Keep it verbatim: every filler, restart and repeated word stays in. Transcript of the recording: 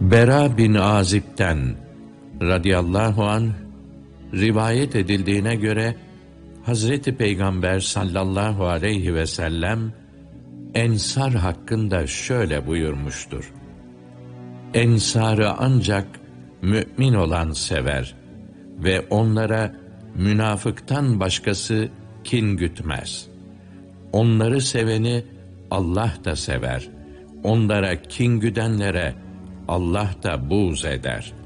Bera bin Azib'den radıyallahu anh rivayet edildiğine göre Hazreti Peygamber sallallahu aleyhi ve sellem Ensar hakkında şöyle buyurmuştur: Ensarı ancak mümin olan sever ve onlara münafıktan başkası kin gütmez. Onları seveni Allah da sever. Onlara kin güdenlere Allah da buğz eder.